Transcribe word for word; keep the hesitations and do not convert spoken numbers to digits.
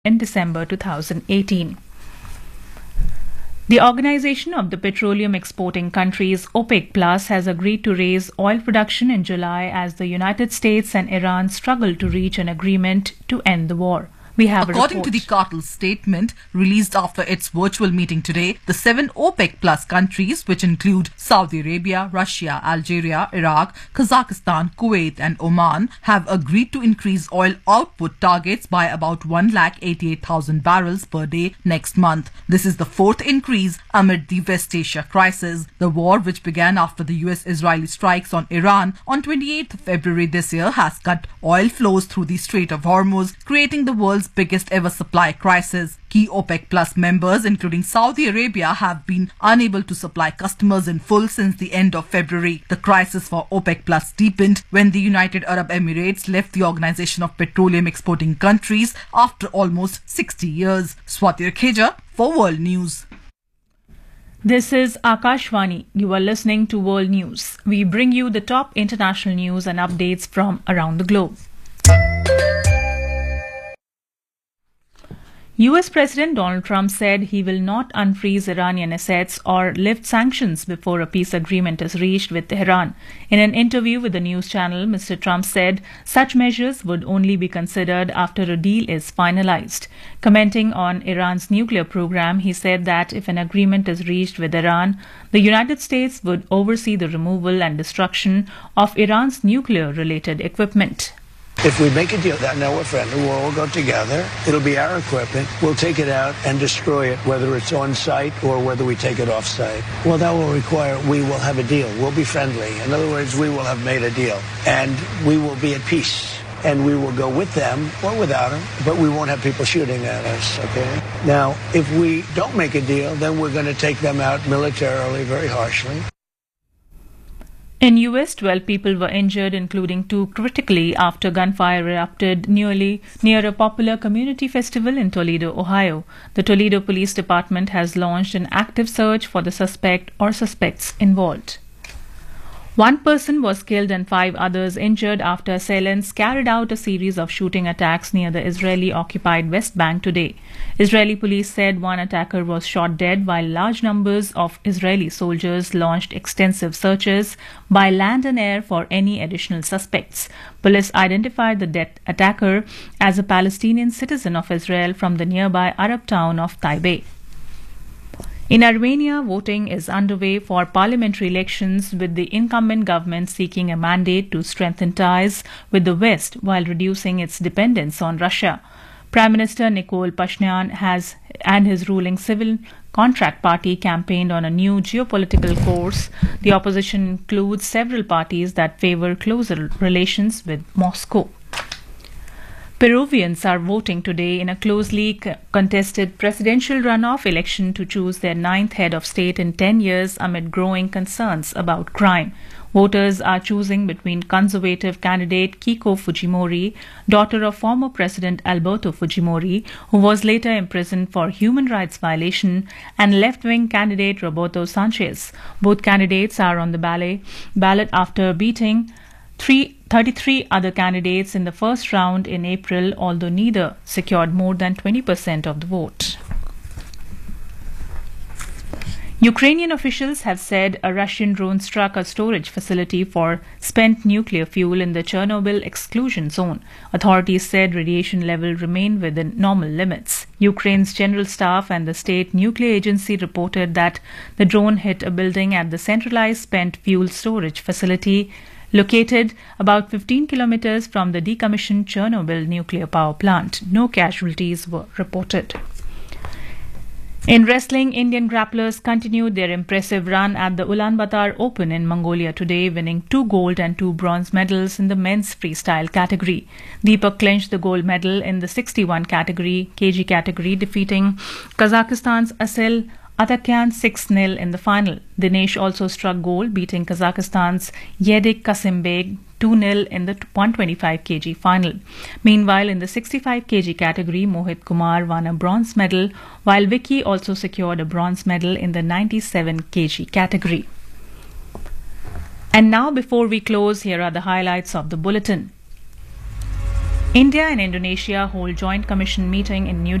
in December two thousand eighteen. The Organization of the Petroleum Exporting Countries, OPEC Plus, has agreed to raise oil production in July as the United States and Iran struggle to reach an agreement to end the war. We have According to the cartel's statement released after its virtual meeting today, the seven OPEC Plus countries, which include Saudi Arabia, Russia, Algeria, Iraq, Kazakhstan, Kuwait and Oman, have agreed to increase oil output targets by about one lakh eighty-eight thousand barrels per day next month. This is the fourth increase amid the West Asia crisis. The war, which began after the U S-Israeli strikes on Iran on twenty-eighth of February this year, has cut oil flows through the Strait of Hormuz, creating the world's biggest ever supply crisis. Key OPEC Plus members, including Saudi Arabia, have been unable to supply customers in full since the end of February. The crisis for OPEC Plus deepened when the United Arab Emirates left the Organization of Petroleum Exporting Countries after almost sixty years. Swati Rakheja for World News. This is Akashvani. You are listening to World News. We bring you the top international news and updates from around the globe. U S President Donald Trump said he will not unfreeze Iranian assets or lift sanctions before a peace agreement is reached with Tehran. In an interview with the news channel, Mister Trump said such measures would only be considered after a deal is finalized. Commenting on Iran's nuclear program, he said that if an agreement is reached with Iran, the United States would oversee the removal and destruction of Iran's nuclear-related equipment. If we make a deal, that now we're friendly, we'll all go together. It'll be our equipment. We'll take it out and destroy it, whether it's on site or whether we take it off site. Well, that will require we will have a deal. We'll be friendly. In other words, we will have made a deal. And we will be at peace. And we will go with them or without them, but we won't have people shooting at us, okay? Now, if we don't make a deal, then we're going to take them out militarily, very harshly. In U S, twelve people were injured, including two critically, after gunfire erupted nearly near a popular community festival in Toledo, Ohio. The Toledo Police Department has launched an active search for the suspect or suspects involved. One person was killed and five others injured after assailants carried out a series of shooting attacks near the Israeli-occupied West Bank today. Israeli police said one attacker was shot dead, while large numbers of Israeli soldiers launched extensive searches by land and air for any additional suspects. Police identified the dead attacker as a Palestinian citizen of Israel from the nearby Arab town of Taibeh. In Armenia, voting is underway for parliamentary elections, with the incumbent government seeking a mandate to strengthen ties with the West while reducing its dependence on Russia. Prime Minister Nikol Pashinyan has and his ruling Civil Contract Party campaigned on a new geopolitical course. The opposition includes several parties that favor closer relations with Moscow. Peruvians are voting today in a closely contested presidential runoff election to choose their ninth head of state in ten years amid growing concerns about crime. Voters are choosing between conservative candidate Keiko Fujimori, daughter of former President Alberto Fujimori, who was later imprisoned for human rights violation, and left-wing candidate Roberto Sanchez. Both candidates are on the ballot after beating three thirty-three other candidates in the first round in April, although neither secured more than twenty percent of the vote. Ukrainian officials have said a Russian drone struck a storage facility for spent nuclear fuel in the Chernobyl exclusion zone. Authorities said radiation level remained within normal limits. Ukraine's general staff and the state nuclear agency reported that the drone hit a building at the centralized spent fuel storage facility located about fifteen kilometers from the decommissioned Chernobyl nuclear power plant. No casualties were reported. In wrestling, Indian grapplers continued their impressive run at the Ulaanbaatar Open in Mongolia today, winning two gold and two bronze medals in the men's freestyle category. Deepak clinched the gold medal in the sixty-one category, kg category, defeating Kazakhstan's Asel Atakyan six nil in the final. Dinesh also struck gold, beating Kazakhstan's Yedik Kasimbek two nil in the one twenty-five kilogram final. Meanwhile, in the sixty-five kilogram category, Mohit Kumar won a bronze medal, while Vicky also secured a bronze medal in the ninety-seven kilogram category. And now, before we close, here are the highlights of the bulletin. India and Indonesia hold joint commission meeting in New